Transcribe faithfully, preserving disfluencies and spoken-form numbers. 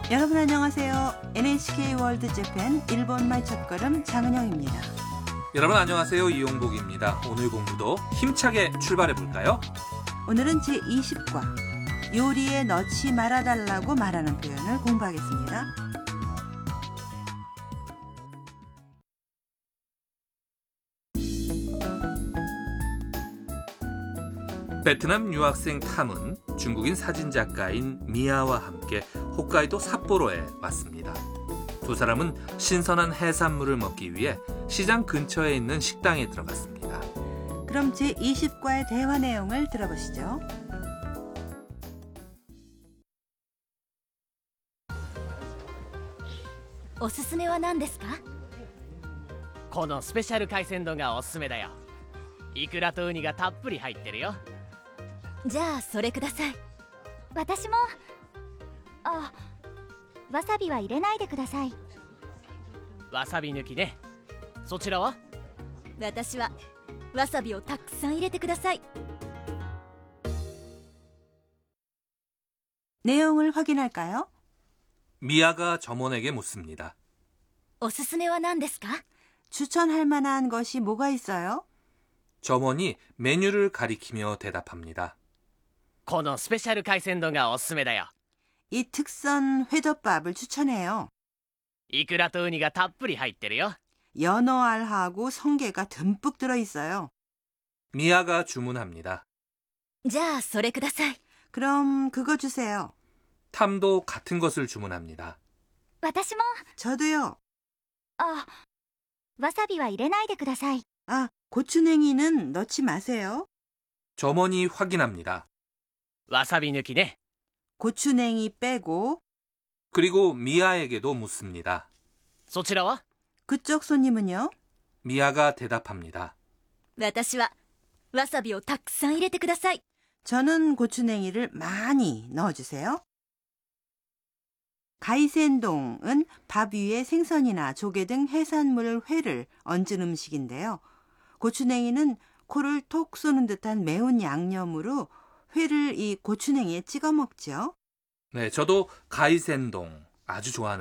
여러분 안녕하세요. 엔에이치케이 월드 재팬 일본말 첫걸음 장은영입니다. 여러분 안녕하세요. 이용복입니다. 오늘 공부도 힘차게 출발해 볼까요? 오늘은 제이십 과 요리에 넣지 말아달라고 말하는 표현을 공부하겠습니다. 베트남 유학생 탐은 중국인 사진작가인 미아와 함께 홋카이도 삿포로에 왔습니다. 두 사람은 신선한 해산물을 먹기 위해 시장 근처에 있는 식당에 들어갔습니다. 그럼 제이십 과의 대화 내용을 들어보시죠. おすすめは何ですか？ このスペシャル海鮮丼がおすすめだよ。イクラとウニがたっぷり入ってるよ。 じゃあそれください。私も。あ、わさびは入れないでください。 わさび抜きね。そちらは？ 私はわさびをたくさん入れてください。 내용을 확인할까요? 미아가 점원에게 묻습니다. おすすめは何ですか? 추천할 만한 것이 뭐가 있어요? 점원이 메뉴를 가리키며 대답합니다. このスペシャル海鮮丼がおすすめだよ。 이 특선 회덮밥을 추천해요. イクラとウニがたっぷり入ってるよ。 연어알하고 성게가 듬뿍 들어있어요. 미아가 주문합니다. じゃあそれください。 그럼 그거 주세요. 탐도 같은 것을 주문합니다. 私も。 저도요. あ、わさびは入れないでください。 아, 고추냉이는 넣지 마세요. 점원이 확인합니다. わさび抜きね。 고추냉이 빼고. 그리고 미아에게도 묻습니다. そちらは？ 그쪽 손님은요? 미아가 대답합니다. 私はわさびをたくさん入れてください。 저는 고추냉이를 많이 넣어주세요. 가이센동은 밥 위에 생선이나 조개 등 해산물 회를 얹은 음식인데요. 고추냉이는 코를 톡 쏘는 듯한 매운 양념으로 회를 이 고추냉이에 찍어 먹죠. 네, 저도 가이센동 아주 좋아하는